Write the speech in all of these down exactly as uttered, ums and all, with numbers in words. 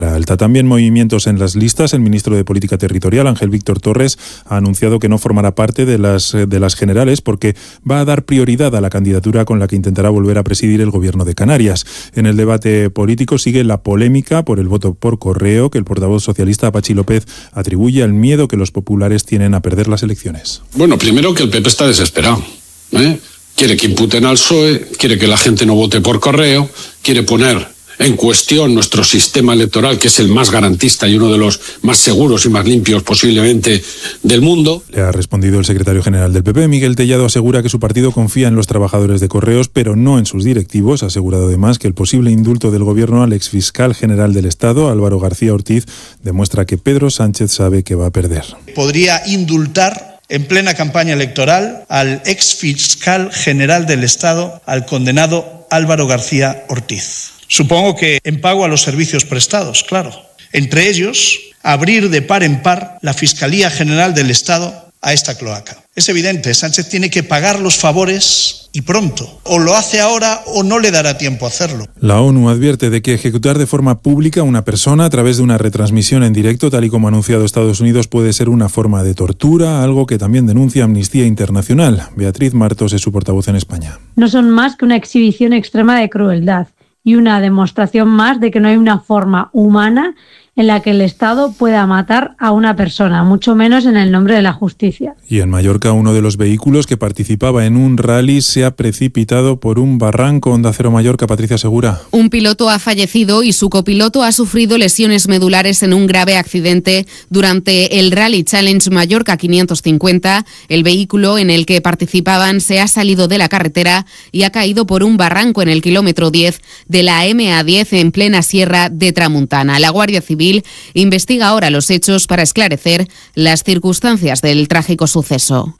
Alta. También movimientos en las listas. El ministro de Política Territorial, Ángel Víctor Torres, ha anunciado que no formará parte de las, de las generales porque va a dar prioridad a la candidatura con la que intentará volver a presidir el gobierno de Canarias. En el debate político sigue la polémica por el voto por correo que el portavoz socialista Pachi López atribuye al miedo que los populares tienen a perder las elecciones. Bueno, primero que el P P está desesperado, ¿eh? Quiere que imputen al P S O E, quiere que la gente no vote por correo, quiere poner en cuestión nuestro sistema electoral, que es el más garantista y uno de los más seguros y más limpios posiblemente del mundo. Le ha respondido el secretario general del P P, Miguel Tellado, asegura que su partido confía en los trabajadores de Correos, pero no en sus directivos. Ha asegurado además que el posible indulto del gobierno al exfiscal general del Estado, Álvaro García Ortiz, demuestra que Pedro Sánchez sabe que va a perder. Podría indultar en plena campaña electoral al exfiscal general del Estado, al condenado Álvaro García Ortiz. Supongo que en pago a los servicios prestados, claro. Entre ellos, abrir de par en par la Fiscalía General del Estado a esta cloaca. Es evidente, Sánchez tiene que pagar los favores y pronto. O lo hace ahora o no le dará tiempo a hacerlo. La ONU advierte de que ejecutar de forma pública a una persona a través de una retransmisión en directo, tal y como ha anunciado Estados Unidos, puede ser una forma de tortura, algo que también denuncia Amnistía Internacional. Beatriz Martos es su portavoz en España. No son más que una exhibición extrema de crueldad y una demostración más de que no hay una forma humana en la que el Estado pueda matar a una persona, mucho menos en el nombre de la justicia. Y en Mallorca, uno de los vehículos que participaba en un rally se ha precipitado por un barranco. Onda Cero Mallorca, Patricia Segura. Un piloto ha fallecido y su copiloto ha sufrido lesiones medulares en un grave accidente durante el Rally Challenge Mallorca quinientos cincuenta. El vehículo en el que participaban se ha salido de la carretera y ha caído por un barranco en el kilómetro diez de la eme a diez en plena Sierra de Tramuntana. La Guardia Civil investiga ahora los hechos para esclarecer las circunstancias del trágico suceso.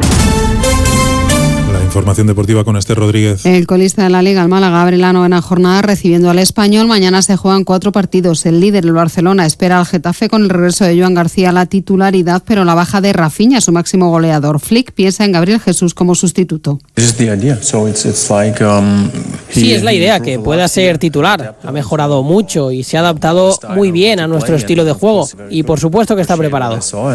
La información deportiva con Esther Rodríguez. El colista de la Liga, el Málaga, abre la novena jornada recibiendo al Español. Mañana se juegan cuatro partidos. El líder, el Barcelona, espera al Getafe con el regreso de Joan García a la titularidad, pero la baja de Rafinha, su máximo goleador. Flick piensa en Gabriel Jesús como sustituto. Sí, es la idea, que pueda ser titular. Ha mejorado mucho y se ha adaptado muy bien a nuestro estilo de juego. Y por supuesto que está preparado.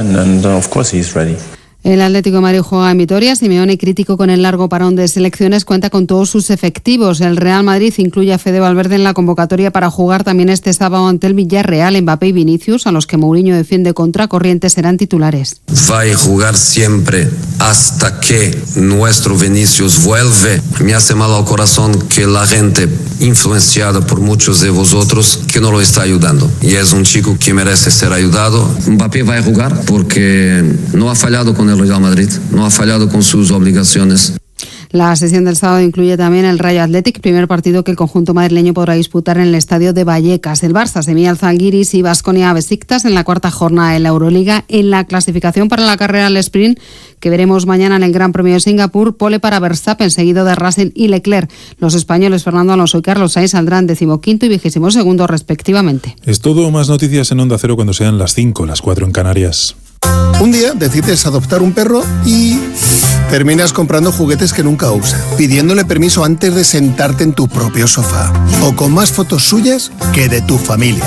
El Atlético de Madrid juega en Vitoria. Simeone, crítico con el largo parón de selecciones, cuenta con todos sus efectivos. El Real Madrid incluye a Fede Valverde en la convocatoria para jugar también este sábado ante el Villarreal. Mbappé y Vinicius, a los que Mourinho defiende contra corriente, serán titulares. Va a jugar siempre hasta que nuestro Vinicius vuelve. Me hace mal al corazón que la gente, influenciada por muchos de vosotros, que no lo está ayudando. Y es un chico que merece ser ayudado. Mbappé va a jugar porque no ha fallado con el Real Madrid, no ha fallado con sus obligaciones. La sesión del sábado incluye también el Rayo Athletic, primer partido que el conjunto madrileño podrá disputar en el estadio de Vallecas. El Barça se mide al Zalgiris y Baskonia a Besiktas en la cuarta jornada de la Euroliga. En la clasificación para la carrera al sprint, que veremos mañana en el Gran Premio de Singapur, pole para Verstappen, seguido de Russell y Leclerc. Los españoles Fernando Alonso y Carlos Sainz saldrán decimoquinto y vigésimo segundo respectivamente. Es todo, más noticias en Onda Cero cuando sean las cinco, las cuatro en Canarias. Un día decides adoptar un perro y terminas comprando juguetes que nunca usa, pidiéndole permiso antes de sentarte en tu propio sofá, o con más fotos suyas que de tu familia.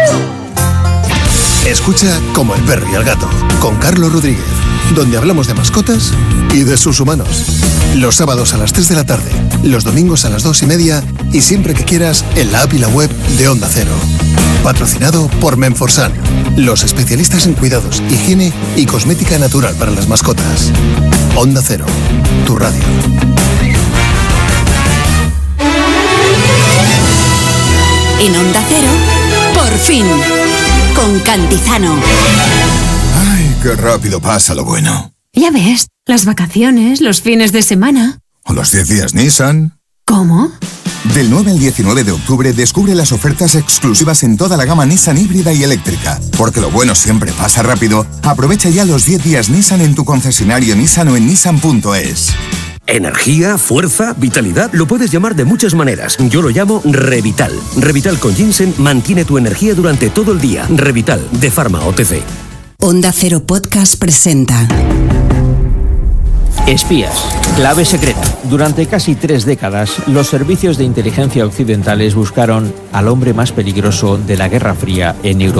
Escucha Como el perro y el gato, con Carlos Rodríguez, donde hablamos de mascotas y de sus humanos. Los sábados a las tres de la tarde, los domingos a las dos y media y siempre que quieras en la app y la web de Onda Cero. Patrocinado por Menforsan, los especialistas en cuidados, higiene y cosmética natural para las mascotas. Onda Cero, tu radio. En Onda Cero, por fin, con Cantizano. Ay, qué rápido pasa lo bueno. Ya ves, las vacaciones, los fines de semana. O los diez días Nissan. ¿Cómo? Del nueve al diecinueve de octubre descubre las ofertas exclusivas en toda la gama Nissan híbrida y eléctrica. Porque lo bueno siempre pasa rápido. Aprovecha ya los diez días Nissan en tu concesionario Nissan o en nissan punto es. Energía, fuerza, vitalidad, lo puedes llamar de muchas maneras. Yo lo llamo Revital. Revital con ginseng mantiene tu energía durante todo el día. Revital, de Pharma O T C. Onda Cero Podcast presenta Espías. Clave secreta. Durante casi tres décadas, los servicios de inteligencia occidentales buscaron al hombre más peligroso de la Guerra Fría en Europa.